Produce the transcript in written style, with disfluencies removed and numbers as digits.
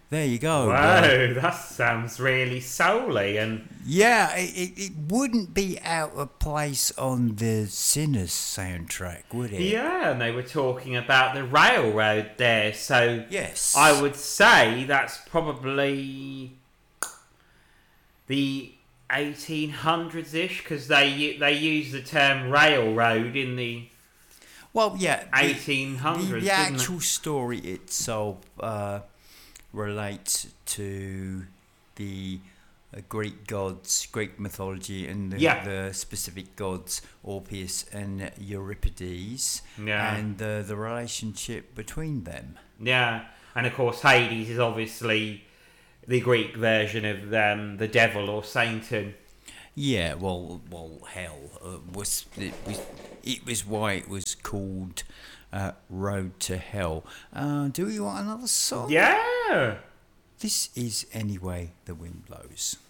There you go. Whoa, that sounds really souly and Yeah, it wouldn't be out of place on the Sinners soundtrack, would it? yeah, and they were talking about the railroad there, so Yes. I would say that's probably the 1800s ish because they use the term railroad in the Well, yeah. 1800s. The didn't actual story itself relates to the Greek gods, Greek mythology, and Yeah. the specific gods Orpheus and Euripides, Yeah. and the relationship between them. Yeah, and of course Hades is obviously the Greek version of the devil or Satan. Yeah, well, hell it was why it was called Road to Hell. Do you want another song? Yeah. This is Anyway the Wind Blows.